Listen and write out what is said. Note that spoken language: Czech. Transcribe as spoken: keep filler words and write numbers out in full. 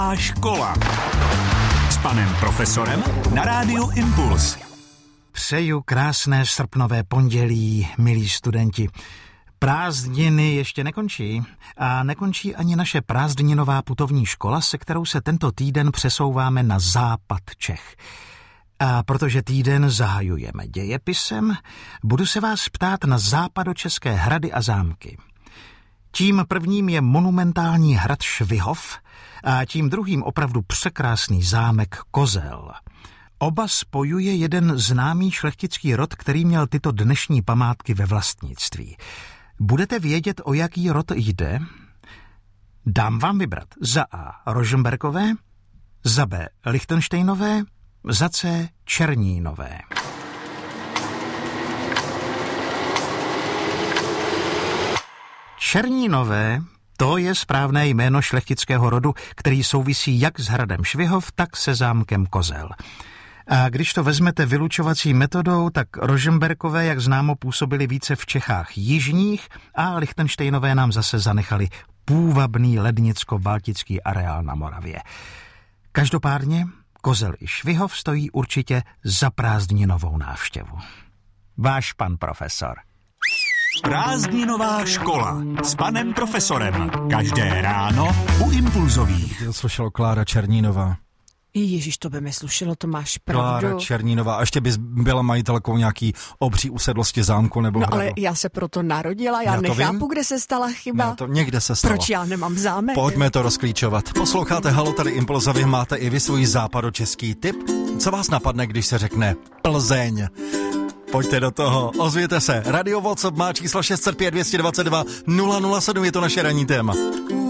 A škola s panem profesorem na rádiu Impuls. Přeju krásné srpnové pondělí, milí studenti. Prázdniny ještě nekončí a nekončí ani naše prázdninová putovní škola, se kterou se tento týden přesouváme na západ Čech. A protože týden zahajujeme dějepisem, budu se vás ptát na západočeské hrady a zámky. Tím prvním je monumentální hrad Švihov a tím druhým opravdu překrásný zámek Kozel. Oba spojuje jeden známý šlechtický rod, který měl tyto dnešní památky ve vlastnictví. Budete vědět, o jaký rod jde? Dám vám vybrat za A. Rožmberkové, za B. Lichtenštejnové, za C. Černínové. Černínové, to je správné jméno šlechtického rodu, který souvisí jak s hradem Švihov, tak se zámkem Kozel. A když to vezmete vylučovací metodou, tak Rožmberkové, jak známo, působili více v Čechách jižních a Lichtenštejnové nám zase zanechali půvabný lednicko-baltický areál na Moravě. Každopádně Kozel i Švihov stojí určitě za prázdninovou návštěvu. Váš pan profesor. Prázdninová škola s panem profesorem. Každé ráno u Impulzových. Slyšelo Klára Černínová. Ježíš, to by mi slušelo, to máš pravdu. Klára Černínová. A ještě bys byla majitelkou nějaký obří usedlosti zámku nebo No hradu. ale já se proto narodila, já, Já to nechápu, vím. kde se stala chyba. No, to někde se stalo. Proč já nemám zámek? Pojďme to rozklíčovat. Posloucháte Halo, tady Impulzově, máte i vy svůj západočeský tip? Co vás napadne, když se řekne Plzeň? Pojďte do toho, ozvěte se. Radio WhatsApp má číslo šest set pět dvě dvacet dva nula nula sedm, je to naše ranní téma.